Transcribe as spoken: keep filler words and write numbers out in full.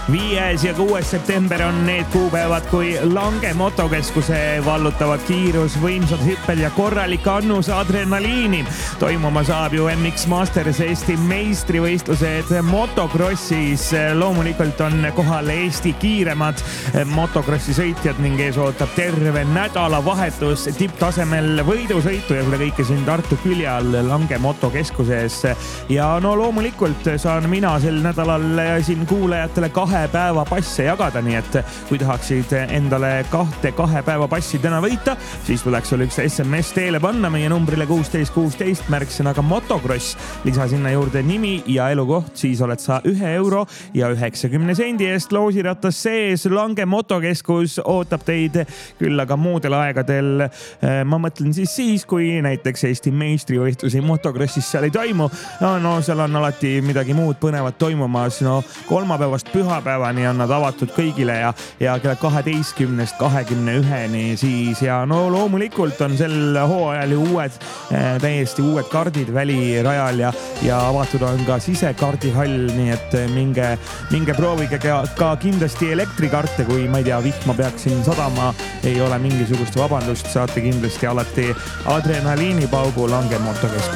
viies ja kuues september on need kuupäevad, kui Lange motokeskuse vallutavad kiirus, võimsad hüpped ja korralik annus adrenaliini. Toimuma saab ju M X Masters Eesti meistrivõistlused motokrossis. Loomulikult on kohal Eesti kiiremad motokrossi sõitjad ning ees ootab terve nädalavahetus tipptasemel võidusõitu ja seda kõike siin Tartu külje all Lange motokeskuses. Ja no loomulikult saan mina sel nädalal siin kuulajatele kahe päeva passe jagada, nii et kui tahaksid endale kahte kahe päeva passi täna võita, siis tuleks sul üks S M S teele panna meie numbrile kuusteist kuusteist märksõnaga motokross. Lisa sinna juurde nimi ja elukoht, siis oled sa ühe euro ja üheksakümne sendi eest loosiratas sees. Lange motokeskus ootab teid küll aga muudel aegadel. Ma mõtlen siis siis, kui näiteks Eesti meistrivõistlusi motokrossis seal ei toimu. No, no seal on alati midagi muud põnevat toimumas. No kolmapäevast pühapäevani on nad avatud kõigile ja, ja kella kaheteistkümnest kahekümne üheni siis. Ja no loomulikult on sel hooajal ju uued, täiesti uued kardid välirajal ja, ja avatud on ka sisekardihall, nii et minge, minge proovige ka, ka kindlasti elektrikarte, kui ma ei tea, vihma peaks siin sadama, ei ole mingisugust vabandust, saate kindlasti alati adrenaliinipaugu Lange motokeskus.